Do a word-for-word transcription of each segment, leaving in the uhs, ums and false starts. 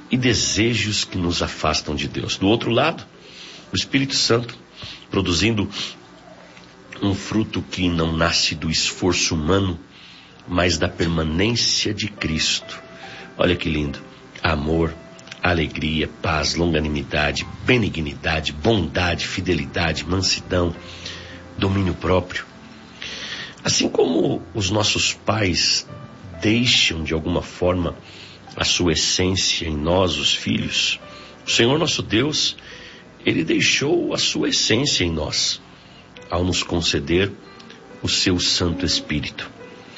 e desejos que nos afastam de Deus. Do outro lado, o Espírito Santo produzindo um fruto que não nasce do esforço humano, mas da permanência de Cristo. Olha que lindo: amor, alegria, paz, longanimidade, benignidade, bondade, fidelidade, mansidão, domínio próprio. Assim como os nossos pais deixam de alguma forma a sua essência em nós, os filhos, o Senhor nosso Deus, Ele deixou a sua essência em nós, ao nos conceder o seu Santo Espírito.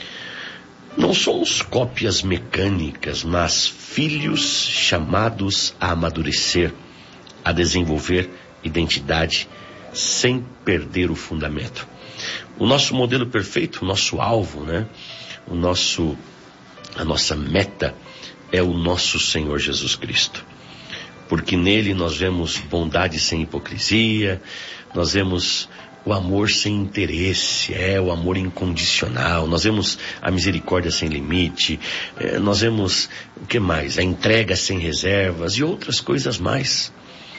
Não somos cópias mecânicas, mas filhos chamados a amadurecer, a desenvolver identidade, sem perder o fundamento. O nosso modelo perfeito, o nosso alvo, né? O nosso, a nossa meta é o nosso Senhor Jesus Cristo. Porque nele nós vemos bondade sem hipocrisia, nós vemos o amor sem interesse, é o amor incondicional, nós vemos a misericórdia sem limite, é, nós vemos o que mais? A entrega sem reservas e outras coisas mais.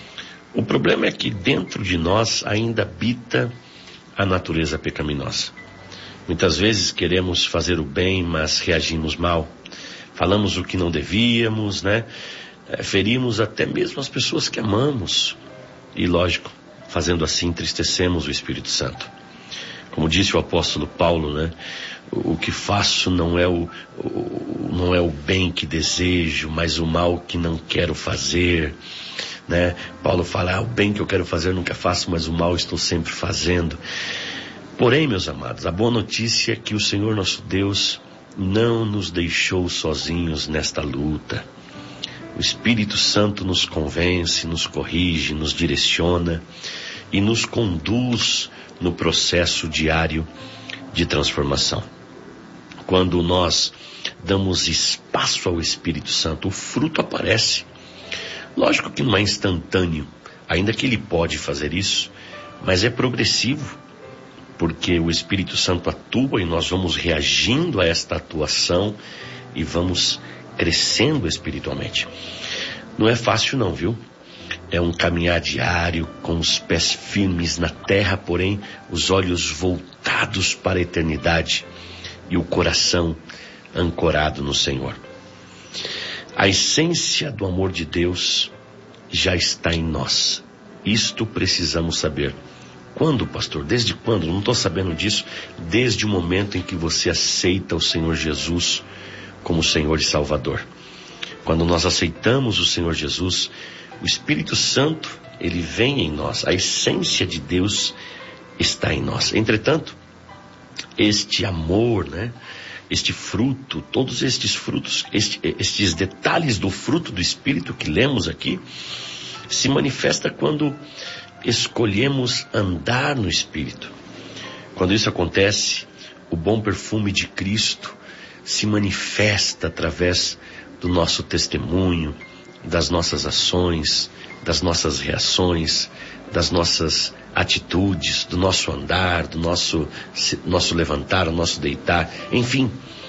O problema é que dentro de nós ainda habita a natureza pecaminosa. Muitas vezes queremos fazer o bem, mas reagimos mal. Falamos o que não devíamos, né? É, ferimos até mesmo as pessoas que amamos. E lógico, fazendo assim entristecemos o Espírito Santo. Como disse o apóstolo Paulo, né? O, o que faço não é o, o, não é o bem que desejo, mas o mal que não quero fazer. Né? Paulo fala, ah, o bem que eu quero fazer eu nunca faço, mas o mal estou sempre fazendo. Porém, meus amados, a boa notícia é que o Senhor nosso Deus não nos deixou sozinhos nesta luta. O Espírito Santo nos convence, nos corrige, nos direciona e nos conduz no processo diário de transformação. Quando nós damos espaço ao Espírito Santo, o fruto aparece. Lógico que não é instantâneo, ainda que ele pode fazer isso, mas é progressivo, porque o Espírito Santo atua e nós vamos reagindo a esta atuação e vamos crescendo espiritualmente. Não é fácil não, viu? É um caminhar diário, com os pés firmes na terra, porém os olhos voltados para a eternidade e o coração ancorado no Senhor. A essência do amor de Deus já está em nós. Isto precisamos saber. Quando, pastor? Desde quando? Não estou sabendo disso. Desde o momento em que você aceita o Senhor Jesus como Senhor e Salvador. Quando nós aceitamos o Senhor Jesus, o Espírito Santo, ele vem em nós. A essência de Deus está em nós. Entretanto, este amor, né? Este fruto, todos estes frutos, este, estes detalhes do fruto do Espírito que lemos aqui, se manifesta quando escolhemos andar no Espírito. Quando isso acontece, o bom perfume de Cristo se manifesta através do nosso testemunho, das nossas ações, das nossas reações, das nossas atitudes, do nosso andar, do nosso, nosso levantar, o nosso deitar, enfim,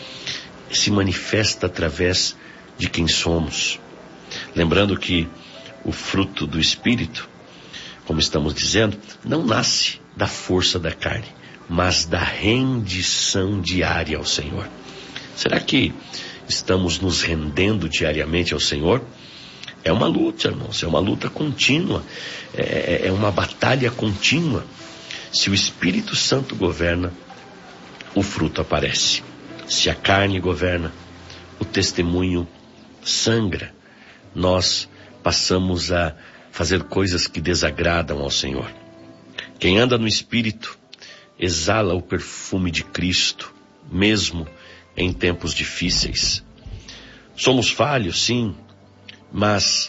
se manifesta através de quem somos. Lembrando que o fruto do Espírito, como estamos dizendo, não nasce da força da carne, mas da rendição diária ao Senhor. Será que estamos nos rendendo diariamente ao Senhor? É uma luta, irmãos, é uma luta contínua, é, é uma batalha contínua. Se o Espírito Santo governa, o fruto aparece. Se a carne governa, o testemunho sangra. Nós passamos a fazer coisas que desagradam ao Senhor. Quem anda no Espírito exala o perfume de Cristo, mesmo em tempos difíceis. Somos falhos, sim, mas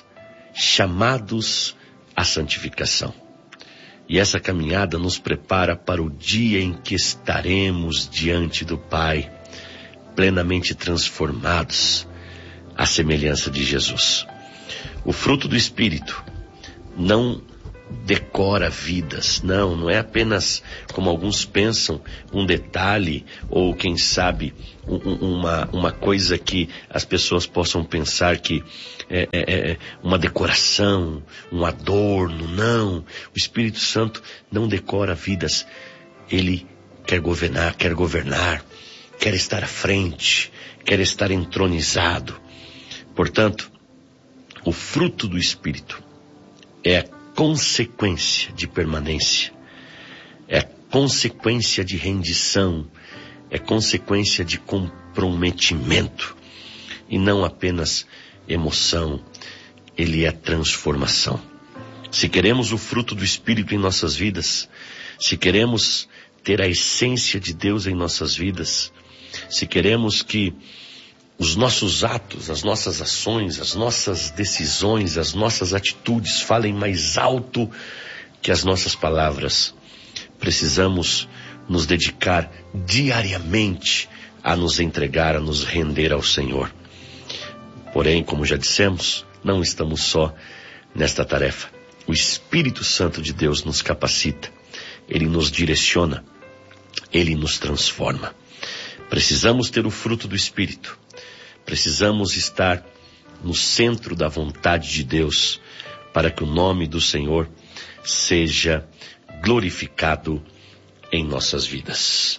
chamados à santificação. E essa caminhada nos prepara para o dia em que estaremos diante do Pai, plenamente transformados à semelhança de Jesus. O fruto do Espírito não decora vidas. Não, não é apenas, como alguns pensam, um detalhe ou, quem sabe, um, uma, uma coisa que as pessoas possam pensar que é, é, é uma decoração, um adorno. Não, o Espírito Santo não decora vidas. Ele quer governar, quer governar, quer estar à frente, quer estar entronizado. Portanto, o fruto do Espírito é a consequência de permanência, é consequência de rendição, é consequência de comprometimento, e não apenas emoção. Ele é transformação. Se queremos o fruto do Espírito em nossas vidas, se queremos ter a essência de Deus em nossas vidas, se queremos que os nossos atos, as nossas ações, as nossas decisões, as nossas atitudes falem mais alto que as nossas palavras, precisamos nos dedicar diariamente a nos entregar, a nos render ao Senhor. Porém, como já dissemos, não estamos só nesta tarefa. O Espírito Santo de Deus nos capacita, Ele nos direciona, Ele nos transforma. Precisamos ter o fruto do Espírito. Precisamos estar no centro da vontade de Deus para que o nome do Senhor seja glorificado em nossas vidas.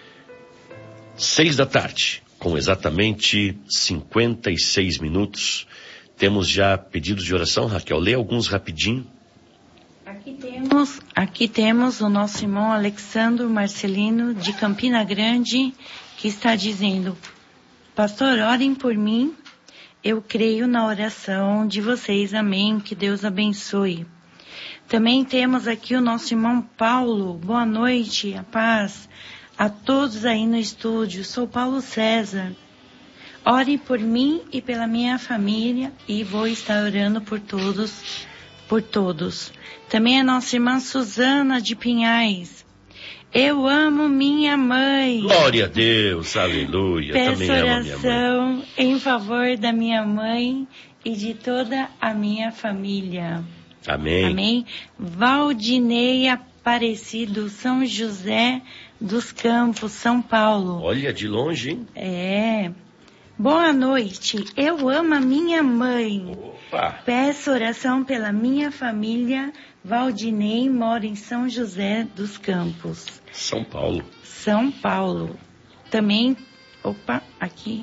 Seis da tarde, com exatamente cinquenta e seis minutos. Temos já pedidos de oração, Raquel. Lê alguns rapidinho. Aqui temos, aqui temos o nosso irmão Alexandre Marcelino, de Campina Grande, que está dizendo: Pastor, orem por mim, eu creio na oração de vocês, amém, que Deus abençoe. Também temos aqui o nosso irmão Paulo, boa noite, a paz a todos aí no estúdio, sou Paulo César. Ore por mim e pela minha família, e vou estar orando por todos, por todos. Também a nossa irmã Suzana de Pinhais. Eu amo minha mãe. Glória a Deus, aleluia. Peço Também amo a minha mãe. oração em favor da minha mãe e de toda a minha família. Amém. Amém. Valdinei Aparecido, São José dos Campos, São Paulo. Olha, de longe, hein? É. Boa noite. Eu amo a minha mãe. Opa. Peço oração pela minha família. Valdinei mora em São José dos Campos. São Paulo. São Paulo. Também, opa, aqui.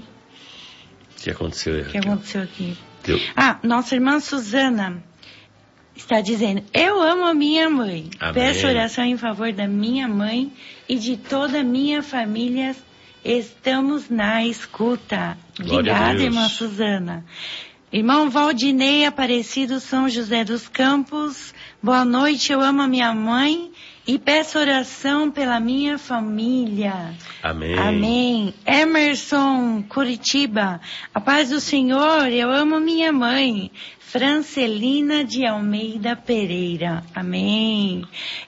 O que aconteceu? O que aconteceu aqui? Deu. Ah, nossa irmã Suzana está dizendo: eu amo a minha mãe. Amém. Peço oração em favor da minha mãe e de toda a minha família. Estamos na escuta. Obrigada, irmã Suzana. Irmão Valdinei Aparecido, São José dos Campos. Boa noite, eu amo a minha mãe e peço oração pela minha família. Amém. Amém. Emerson, Curitiba. A paz do Senhor, eu amo minha mãe. Francelina de Almeida Pereira. Amém.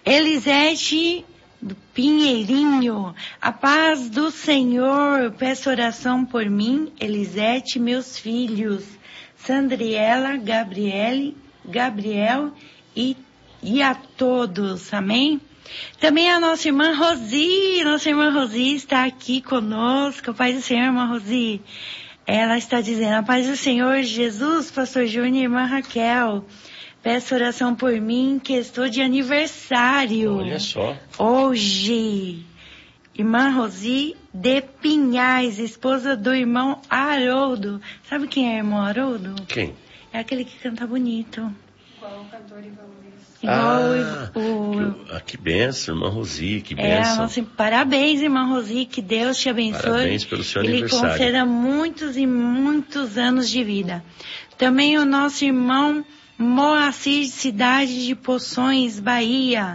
Elisete do Pinheirinho. A paz do Senhor, peço oração por mim, Elisete, meus filhos. Sandriela, Gabriele, Gabriel e, e a todos. Amém. Também a nossa irmã Rosi, nossa irmã Rosi está aqui conosco. A paz do Senhor, irmã Rosi. Ela está dizendo: a paz do Senhor Jesus, pastor Júnior e irmã Raquel. Peço oração por mim, que estou de aniversário. Olha só. Hoje. Irmã Rosi de Pinhais, esposa do irmão Haroldo. Sabe quem é o irmão Haroldo? Quem? É aquele que canta bonito. Igual o cantor Ivan Luiz. Igual Ah, o... que, ah, que benção, irmã Rosi, que É, benção. nossa, parabéns, irmã Rosi, que Deus te abençoe. Parabéns pelo seu e lhe aniversário. conceda muitos e muitos anos de vida. Também o nosso irmão Moacir, cidade de Poções, Bahia.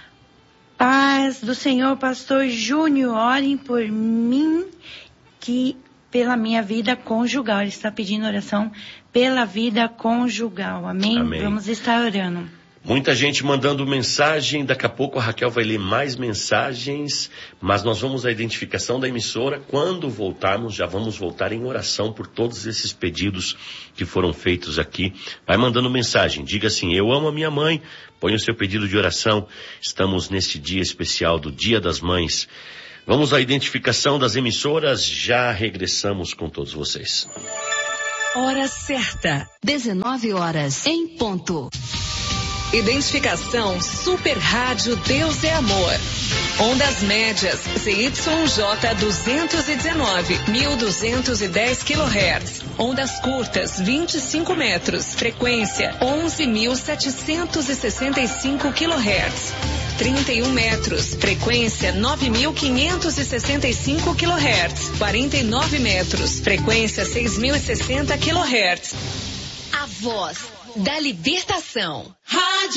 Paz do Senhor, pastor Júnior, orem por mim, que pela minha vida conjugal. Ele está pedindo oração pela vida conjugal. Amém? Amém. Vamos estar orando. Muita gente mandando mensagem, daqui a pouco a Raquel vai ler mais mensagens, mas nós vamos à identificação da emissora. Quando voltarmos, já vamos voltar em oração por todos esses pedidos que foram feitos aqui. Vai mandando mensagem, diga assim: eu amo a minha mãe, põe o seu pedido de oração. Estamos neste dia especial do Dia das Mães. Vamos à identificação das emissoras, já regressamos com todos vocês. Hora certa, dezenove horas em ponto. Identificação Super Rádio Deus é Amor. Ondas médias Z Y J duzentos e dezenove, mil duzentos e dez quilohertz. Ondas curtas vinte e cinco metros. Frequência onze mil setecentos e sessenta e cinco quilohertz. trinta e um metros. Frequência nove mil quinhentos e sessenta e cinco quilohertz. quarenta e nove metros. Frequência seis mil e sessenta quilohertz. A voz da libertação. Rádio